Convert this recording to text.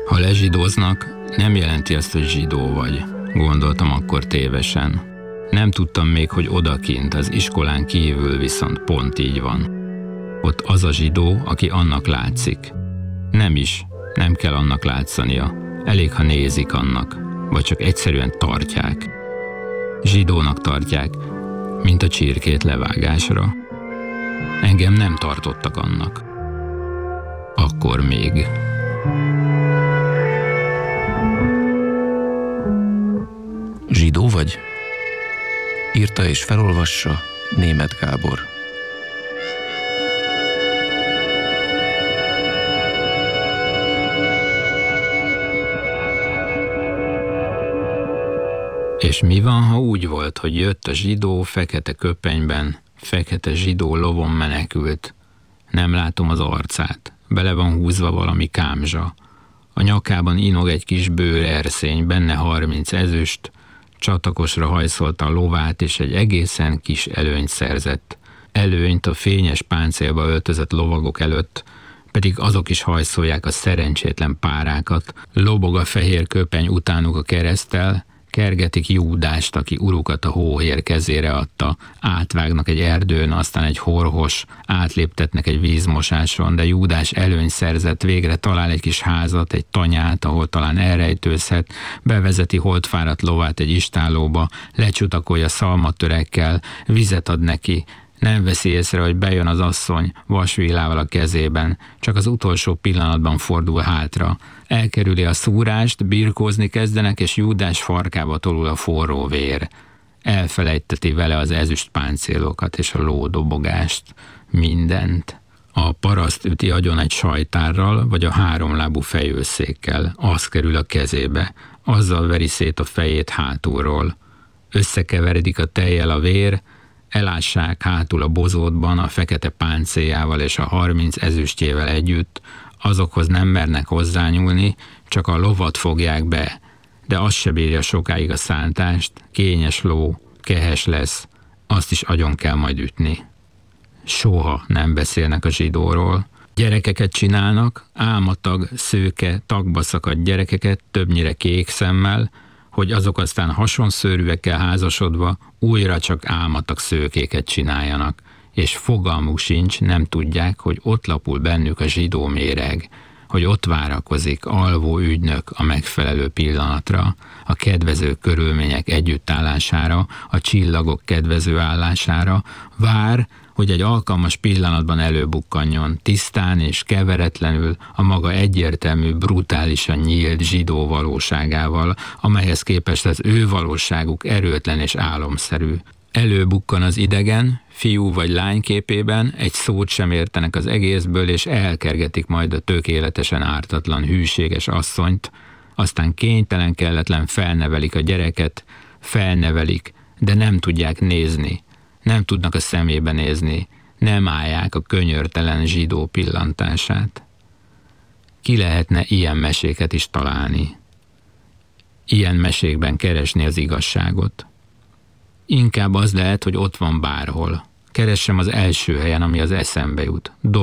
Ha lezsidóznak, nem jelenti azt, hogy zsidó vagy, gondoltam akkor tévesen. Nem tudtam még, hogy odakint, az iskolán kívül viszont pont így van. Ott az a zsidó, aki annak látszik. Nem kell annak látszania. Elég, ha nézik annak, vagy csak egyszerűen tartják. Zsidónak tartják, mint a csirkét levágásra. Engem nem tartottak annak. Akkor még. Zsidó vagy? Írta és felolvassa Németh Gábor. És mi van, ha úgy volt, hogy jött a zsidó fekete köpenyben, fekete zsidó lovon menekült? Nem látom az arcát, bele van húzva valami kámzsa. A nyakában inog egy kis bőr erszény, benne 30 ezüst, csatakosra hajszolta a lovát, és egy egészen kis előnyt szerzett. Előnyt a fényes páncélba öltözött lovagok előtt, pedig azok is hajszolják a szerencsétlen párákat. Lobog a fehér köpeny utánuk a kereszttel, kergetik Júdást, aki urukat a hóhér kezére adta, átvágnak egy erdőn, aztán egy horhos, átléptetnek egy vízmosáson, de Júdás előny szerzett, végre talál egy kis házat, egy tanyát, ahol talán elrejtőzhet, bevezeti holtfáradt lovát egy istállóba, lecsutakolja szalmatörekkel, vizet ad neki, nem veszi észre, hogy bejön az asszony vasvillával a kezében, csak az utolsó pillanatban fordul hátra. Elkerüli a szúrást, birkózni kezdenek, és Júdás farkába tolul a forró vér. Elfelejteti vele az ezüst páncélokat és a lódobogást. Mindent. A paraszt üti agyon egy sajtárral, vagy a háromlábú fejőszékkel. Az kerül a kezébe. Azzal veri szét a fejét hátulról. Összekeveredik a tejjel a vér, elássák hátul a bozótban a fekete páncéljával és a 30 ezüstjével együtt, azokhoz nem mernek hozzányúlni, csak a lovat fogják be, de az se bírja sokáig a szántást, kényes ló, kehes lesz, azt is agyon kell majd ütni. Soha nem beszélnek a zsidóról. Gyerekeket csinálnak, álmatag, szőke, tagba szakadt gyerekeket, többnyire kék szemmel, hogy azok aztán hasonszőrűekkel házasodva újra csak álmatag szőkéket csináljanak, és fogalmuk sincs, nem tudják, hogy ott lapul bennük a zsidó méreg, hogy ott várakozik alvó ügynök a megfelelő pillanatra, a kedvező körülmények együttállására, a csillagok kedvező állására, vár, hogy egy alkalmas pillanatban előbukkanjon, tisztán és keveretlenül a maga egyértelmű, brutálisan nyílt zsidó valóságával, amelyhez képest az ő valóságuk erőtlen és álomszerű. Előbukkan az idegen, fiú vagy lány képében, egy szót sem értenek az egészből, és elkergetik majd a tökéletesen ártatlan, hűséges asszonyt, aztán kénytelen, kelletlen felnevelik a gyereket, de nem tudják nézni, nem tudnak a szemébe nézni, nem állják a könyörtelen zsidó pillantását. Ki lehetne ilyen meséket is találni? Ilyen mesékben keresni az igazságot? Inkább az lehet, hogy ott van bárhol. Keressem az első helyen, ami az eszembe jut.